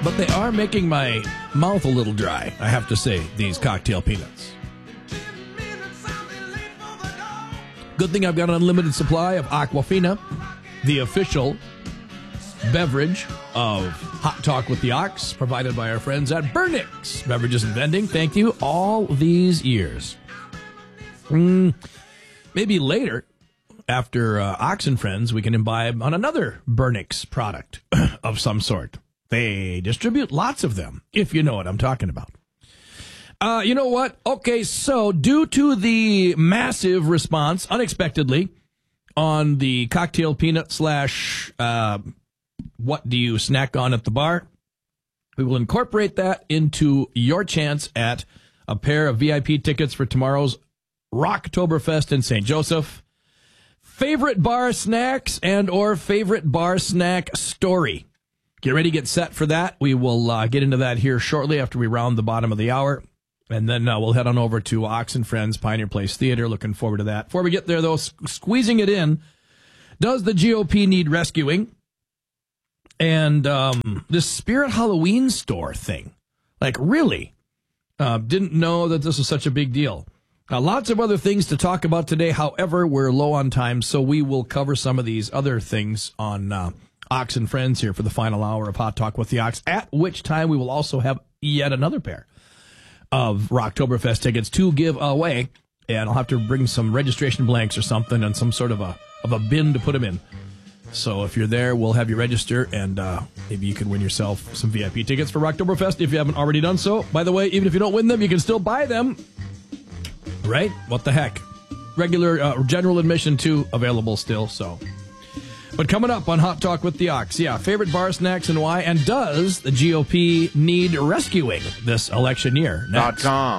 but they are making my mouth a little dry, I have to say, these cocktail peanuts. Good thing I've got an unlimited supply of Aquafina, the official beverage of Hot Talk with the Ox, provided by our friends at Burnix Beverages and Vending. Thank you all these years. Maybe later, after Ox and Friends, we can imbibe on another Burnix product of some sort. They distribute lots of them, if you know what I'm talking about. You know what? Okay, so due to the massive response, unexpectedly, on the cocktail peanut / what do you snack on at the bar, we will incorporate that into your chance at a pair of VIP tickets for tomorrow's Rocktoberfest in St. Joseph. Favorite bar snacks and or favorite bar snack story. Get ready, get set for that. We will get into that here shortly after we round the bottom of the hour. And then we'll head on over to Ox and Friends Pioneer Place Theater. Looking forward to that. Before we get there, though, squeezing it in, does the GOP need rescuing? And this Spirit Halloween store thing, like really, didn't know that this was such a big deal. Lots of other things to talk about today. However, we're low on time, so we will cover some of these other things on Ox and Friends here for the final hour of Hot Talk with the Ox, at which time we will also have yet another pair of Rocktoberfest tickets to give away, and I'll have to bring some registration blanks or something and some sort of a bin to put them in. So if you're there, we'll have you register, and maybe you can win yourself some VIP tickets for Rocktoberfest if you haven't already done so. By the way, even if you don't win them, you can still buy them. Right? What the heck? Regular general admission, too, available still, so. But coming up on Hot Talk with the Ox, favorite bar snacks and why, and does the GOP need rescuing this election year? Next. .com.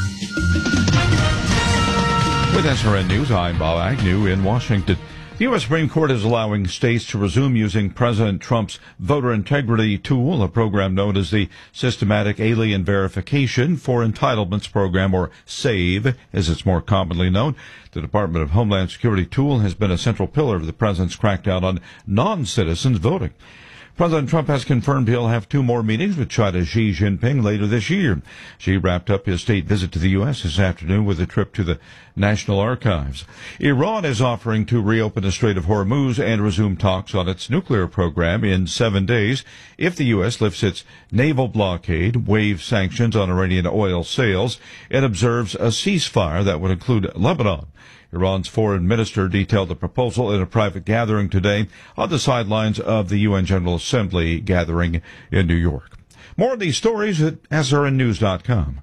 With SRN News, I'm Bob Agnew in Washington. The U.S. Supreme Court is allowing states to resume using President Trump's voter integrity tool, a program known as the Systematic Alien Verification for Entitlements Program, or SAVE, as it's more commonly known. The Department of Homeland Security tool has been a central pillar of the president's crackdown on non-citizens voting. President Trump has confirmed he'll have 2 more meetings with China's Xi Jinping later this year. Xi wrapped up his state visit to the U.S. this afternoon with a trip to the National Archives. Iran is offering to reopen the Strait of Hormuz and resume talks on its nuclear program in 7 days if the U.S. lifts its naval blockade, waives sanctions on Iranian oil sales, and observes a ceasefire that would include Lebanon. Iran's foreign minister detailed the proposal in a private gathering today on the sidelines of the UN General Assembly gathering in New York. More of these stories at srnnews.com.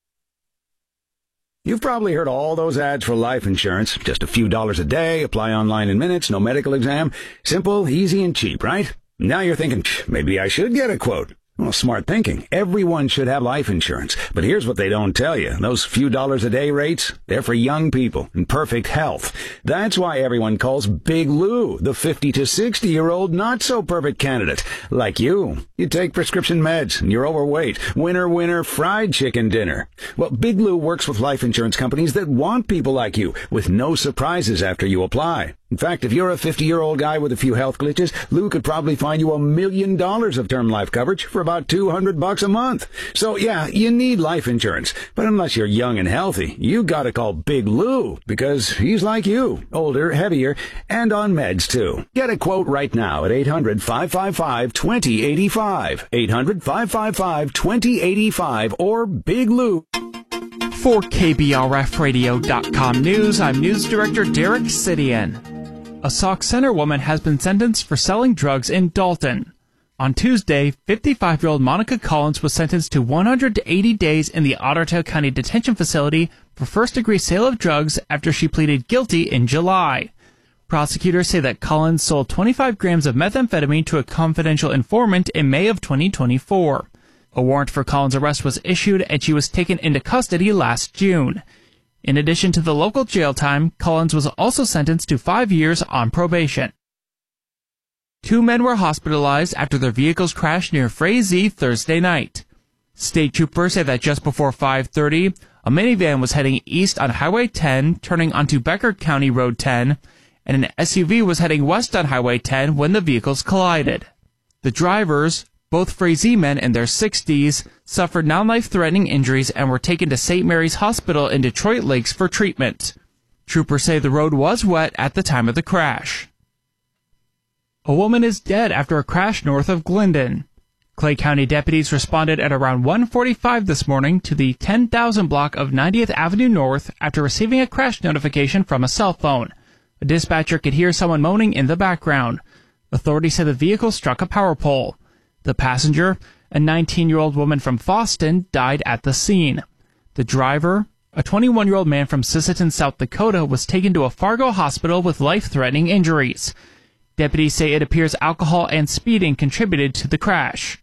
You've probably heard all those ads for life insurance. Just a few dollars a day, apply online in minutes, no medical exam. Simple, easy, and cheap, right? Now you're thinking, maybe I should get a quote. Well, smart thinking. Everyone should have life insurance. But here's what they don't tell you. Those few dollars a day rates, they're for young people in perfect health. That's why everyone calls Big Lou the 50 to 60-year-old not-so-perfect candidate. Like you. You take prescription meds and you're overweight. Winner, winner, fried chicken dinner. Well, Big Lou works with life insurance companies that want people like you with no surprises after you apply. In fact, if you're a 50-year-old guy with a few health glitches, Lou could probably find you $1 million of term life coverage for about $200 a month. So yeah, you need life insurance. But unless you're young and healthy, you gotta call Big Lou because he's like you, older, heavier, and on meds too. Get a quote right now at 800-555-2085. 800-555-2085 or Big Lou. For KBRFradio.com News, I'm News Director Derek Sidian. A Sauk Center woman has been sentenced for selling drugs in Dalton. On Tuesday, 55-year-old Monica Collins was sentenced to 180 days in the Ottawa County Detention Facility for first-degree sale of drugs after she pleaded guilty in July. Prosecutors say that Collins sold 25 grams of methamphetamine to a confidential informant in May of 2024. A warrant for Collins' arrest was issued and she was taken into custody last June. In addition to the local jail time, Collins was also sentenced to 5 years on probation. 2 men were hospitalized after their vehicles crashed near Frazee Thursday night. State troopers say that just before 5:30, a minivan was heading east on Highway 10, turning onto Becker County Road 10, and an SUV was heading west on Highway 10 when the vehicles collided. The drivers, Both Frazee men in their 60s suffered non-life-threatening injuries and were taken to St. Mary's Hospital in Detroit Lakes for treatment. Troopers say the road was wet at the time of the crash. A woman is dead after a crash north of Glendon. Clay County deputies responded at around 1:45 this morning to the 10,000 block of 90th Avenue North after receiving a crash notification from a cell phone. A dispatcher could hear someone moaning in the background. Authorities said the vehicle struck a power pole. The passenger, a 19-year-old woman from Foston, died at the scene. The driver, a 21-year-old man from Sisseton, South Dakota, was taken to a Fargo hospital with life-threatening injuries. Deputies say it appears alcohol and speeding contributed to the crash.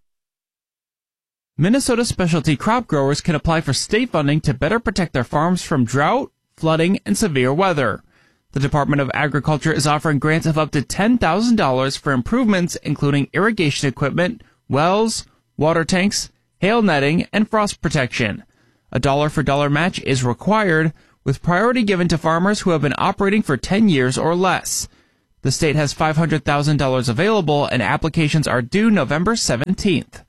Minnesota specialty crop growers can apply for state funding to better protect their farms from drought, flooding, and severe weather. The Department of Agriculture is offering grants of up to $10,000 for improvements including irrigation equipment, wells, water tanks, hail netting, and frost protection. A dollar-for-dollar match is required, with priority given to farmers who have been operating for 10 years or less. The state has $500,000 available, and applications are due November 17th.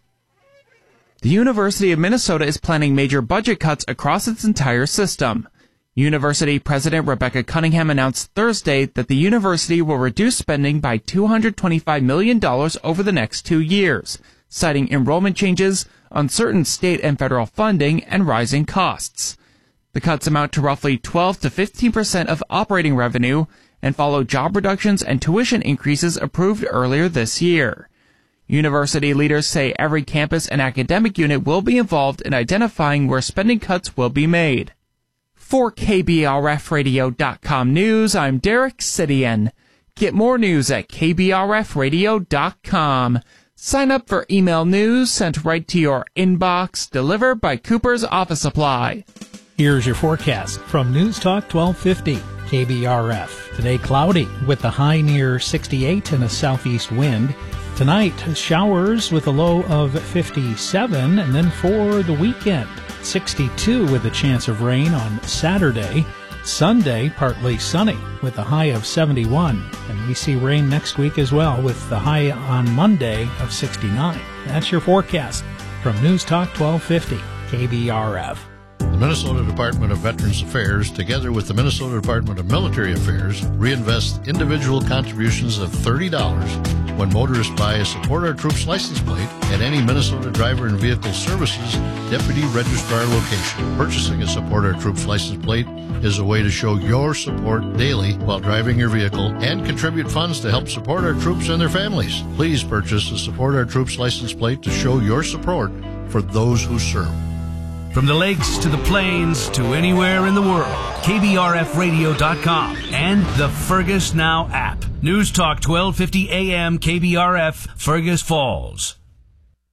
The University of Minnesota is planning major budget cuts across its entire system. University President Rebecca Cunningham announced Thursday that the university will reduce spending by $225 million over the next 2 years, citing enrollment changes, uncertain state and federal funding, and rising costs. The cuts amount to roughly 12 to 15% of operating revenue and follow job reductions and tuition increases approved earlier this year. University leaders say every campus and academic unit will be involved in identifying where spending cuts will be made. For KBRFradio.com News, I'm Derek Sidian. Get more news at KBRFradio.com. Sign up for email news sent right to your inbox, delivered by Cooper's Office Supply. Here's your forecast from News Talk 1250, KBRF. Today cloudy with a high near 68 and a southeast wind. Tonight, showers with a low of 57, and then for the weekend, 62 with a chance of rain on Saturday. Sunday, partly sunny with a high of 71. And we see rain next week as well with the high on Monday of 69. That's your forecast from News Talk 1250, KBRF. The Minnesota Department of Veterans Affairs, together with the Minnesota Department of Military Affairs, reinvest individual contributions of $30 when motorists buy a Support Our Troops license plate at any Minnesota Driver and Vehicle Services Deputy Registrar location. Purchasing a Support Our Troops license plate is a way to show your support daily while driving your vehicle and contribute funds to help support our troops and their families. Please purchase a Support Our Troops license plate to show your support for those who serve. From the lakes to the plains to anywhere in the world, KBRFradio.com and the Fergus Now app. News Talk 1250 AM KBRF, Fergus Falls.